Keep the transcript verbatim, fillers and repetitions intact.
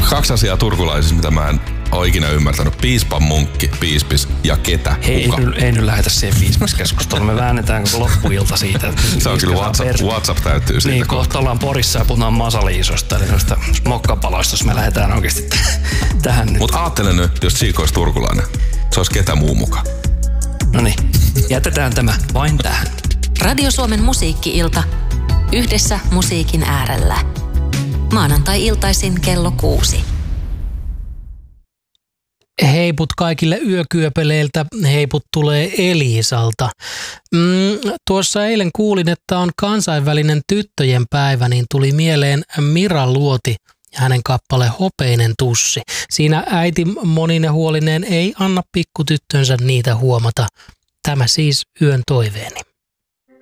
Kaksi asiaa turkulaisissa, mitä mä en ole ikinä ymmärtänyt. Piispan munkki, piispis ja ketä, Hei, kuka. ei, nyt, ei nyt lähetä siihen piispaskeskusteluun. Me väännetään koko loppuilta siitä. Se on kyllä WhatsApp, WhatsApp täyttyy siitä. Niin, kohta ollaan Porissa ja puhutaan masaliisosta, eli noista mokkapaloista, jos me lähdetään oikeasti t- tähän nyt. Mut aattele nyt, jos Chico olisi turkulainen. Se olisi ketä muu muka. No niin, jätetään tämä vain tähän. Radio Suomen musiikki-ilta. Yhdessä musiikin äärellä. Maanantai-iltaisin kello kuusi. Heiput kaikille yökyöpeleiltä. Heiput tulee Elisalta. Mm, tuossa eilen kuulin, että on kansainvälinen tyttöjen päivä, niin tuli mieleen Mira Luoti ja hänen kappale Hopeinen tussi. Siinä äiti monine huolineen ei anna pikkutyttönsä niitä huomata. Tämä siis yön toiveeni.